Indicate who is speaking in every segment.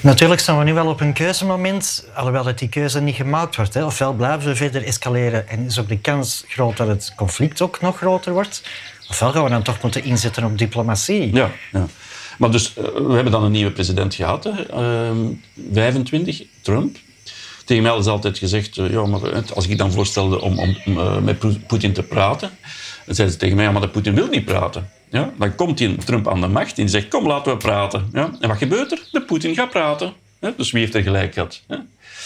Speaker 1: Natuurlijk staan we nu wel op een keuzemoment, alhoewel dat die keuze niet gemaakt wordt. Hè. Ofwel blijven we verder escaleren en is ook de kans groot dat het conflict ook nog groter wordt. Ofwel gaan we dan toch moeten inzetten op diplomatie.
Speaker 2: Ja. Maar dus, we hebben dan een nieuwe president gehad, hè. 25, Trump. Tegen mij is altijd gezegd, ja, maar als ik dan voorstelde om met Poetin te praten, dan zeiden ze tegen mij, ja, maar de Poetin wil niet praten. Ja? Dan komt die Trump aan de macht en zegt, kom, laten we praten. Ja? En wat gebeurt er? De Poetin gaat praten. Ja? Dus wie heeft er gelijk gehad? Ja?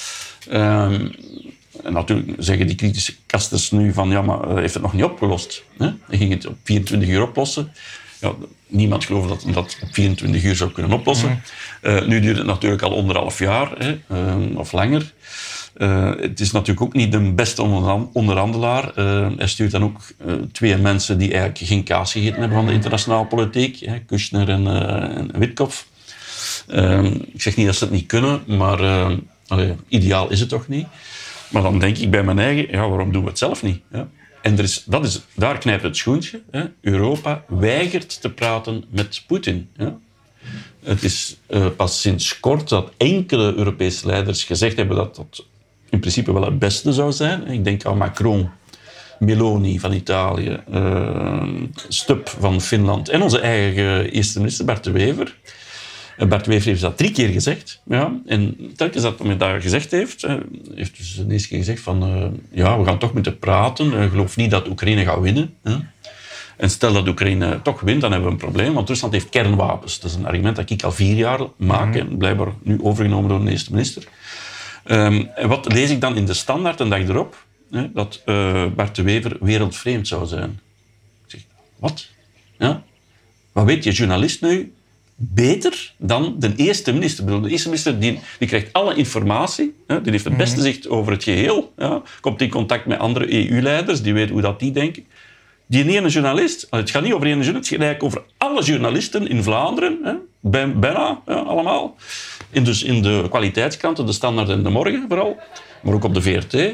Speaker 2: En natuurlijk zeggen die kritische kasters nu van, ja, maar heeft het nog niet opgelost. Hè? Hij ging het op 24 uur oplossen. Ja, niemand gelooft dat hij dat op 24 uur zou kunnen oplossen. Nu duurt het natuurlijk al 1,5 jaar, hè, of langer. Het is natuurlijk ook niet de beste onderhandelaar. Hij stuurt dan ook 2 mensen die eigenlijk geen kaas gegeten hebben van de internationale politiek. Hè, Kushner en Witkoff. Ik zeg niet dat ze het niet kunnen, maar ideaal is het toch niet. Maar dan denk ik bij mijn eigen, ja, waarom doen we het zelf niet? Ja? En daar knijpt het schoentje. Hè. Europa weigert te praten met Poetin. Ja. Het is pas sinds kort dat enkele Europese leiders gezegd hebben dat dat in principe wel het beste zou zijn. Ik denk aan Macron, Meloni van Italië, Stubb van Finland en onze eigen eerste minister Bart de Wever. Bart Wever heeft dat 3 keer gezegd. Ja. En telkens dat hij dat gezegd heeft, heeft dus de eerste keer gezegd van ja, we gaan toch moeten praten. Geloof niet dat Oekraïne gaat winnen. Hè. En stel dat Oekraïne toch wint, dan hebben we een probleem, want Rusland heeft kernwapens. Dat is een argument dat ik al 4 jaar maak, en blijkbaar nu overgenomen door de eerste minister. En wat lees ik dan in de Standaard een dag erop? Hè, dat Bart de Wever wereldvreemd zou zijn. Ik zeg, wat? Ja? Wat weet je journalist nu beter dan de eerste minister? De eerste minister die krijgt alle informatie, hè, die heeft het beste zicht over het geheel, ja, komt in contact met andere EU-leiders, die weten hoe dat die denken. Die ene journalist, het gaat niet over één journalist, het gaat eigenlijk over alle journalisten in Vlaanderen, hè, bijna allemaal. En dus in de kwaliteitskranten, de Standaard en de Morgen vooral, maar ook op de VRT,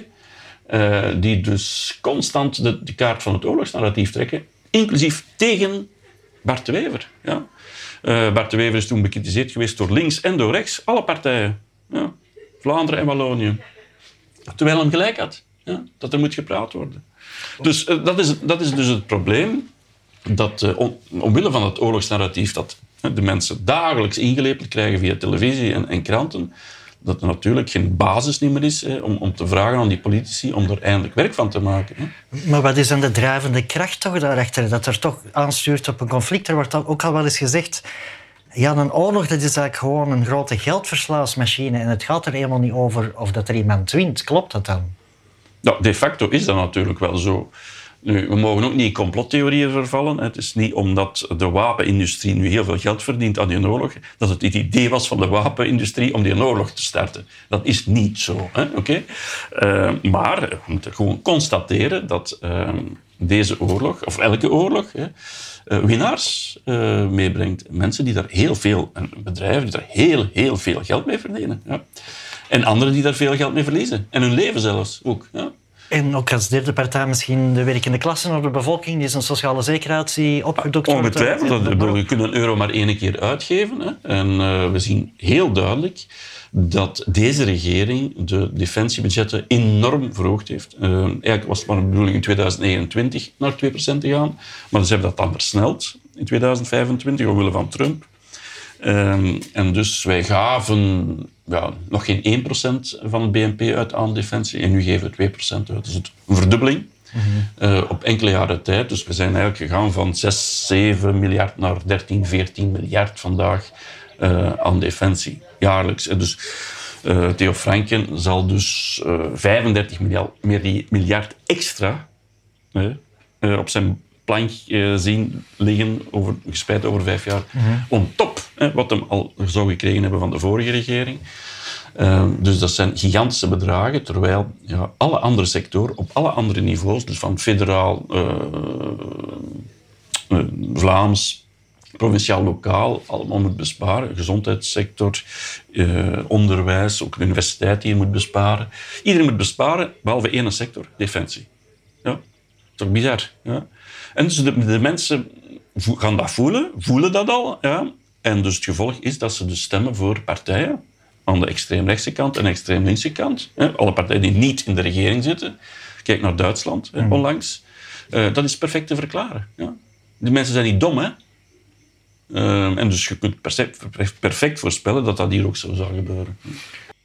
Speaker 2: die dus constant de kaart van het oorlogsnarratief trekken, inclusief tegen Bart de Wever. Ja. Bart de Wever is toen bekritiseerd geweest door links en door rechts, alle partijen. Ja. Vlaanderen en Wallonië. Terwijl hij gelijk had, ja, dat er moet gepraat worden. Dus dat is dus het probleem, dat omwille van het oorlogsnarratief dat de mensen dagelijks ingelepeld krijgen via televisie en kranten, dat er natuurlijk geen basis meer is om te vragen aan die politici om er eindelijk werk van te maken. Hè.
Speaker 1: Maar wat is dan de drijvende kracht toch daarachter? Dat er toch aanstuurt op een conflict. Er wordt ook al wel eens gezegd, ja, een oorlog dat is eigenlijk gewoon een grote geldverslaafsmachine en het gaat er helemaal niet over of dat er iemand wint. Klopt dat dan?
Speaker 2: Nou, de facto is dat natuurlijk wel zo. Nu, we mogen ook niet in complottheorieën vervallen. Het is niet omdat de wapenindustrie nu heel veel geld verdient aan die oorlog, dat het idee was van de wapenindustrie om die oorlog te starten. Dat is niet zo. Hè? Okay? Maar we moeten gewoon constateren dat deze oorlog, of elke oorlog, winnaars meebrengt. Mensen die daar heel veel, bedrijven die daar heel veel geld mee verdienen. Ja. En anderen die daar veel geld mee verliezen. En hun leven zelfs ook. Ja.
Speaker 1: En ook als derde partij misschien de werkende klasse of de bevolking, die is een sociale zekerheid die opgedokt wordt.
Speaker 2: Ongetwijfeld. We kunnen een euro maar 1 keer uitgeven. Hè. En we zien heel duidelijk dat deze regering de defensiebudgetten enorm verhoogd heeft. Eigenlijk was het maar de bedoeling in 2029 naar 2% te gaan. Maar ze hebben dat dan versneld in 2025, omwille van Trump. En dus wij gaven nog geen 1% van het BNP uit aan defensie. En nu geven we 2% uit. Dat is een verdubbeling op enkele jaren tijd. Dus we zijn eigenlijk gegaan van 6, 7 miljard naar 13, 14 miljard vandaag aan defensie. Jaarlijks. En dus Theo Franken zal dus 35 miljard extra op zijn plank zien liggen, gespreid over 5 jaar, on top wat hem al zou gekregen hebben van de vorige regering. Dus dat zijn gigantische bedragen, terwijl alle andere sectoren, op alle andere niveaus, dus van federaal, Vlaams, provinciaal, lokaal, allemaal moet besparen. Gezondheidssector, onderwijs, ook de universiteit die moet besparen. Iedereen moet besparen, behalve één sector, defensie. Ja, toch bizar. Ja. En dus de mensen gaan dat voelen dat al. Ja. En dus het gevolg is dat ze dus stemmen voor partijen aan de extreemrechtse kant en extreemlinkse kant. Alle partijen die niet in de regering zitten. Kijk naar Duitsland, onlangs. Dat is perfect te verklaren. Ja. Die mensen zijn niet dom, hè. En dus je kunt perfect voorspellen dat dat hier ook zo zou gebeuren.